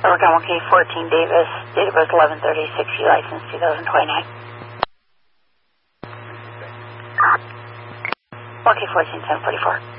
Oregon 1K14 Davis, date of birth 11/30/60, license 2029. 1K14 1044.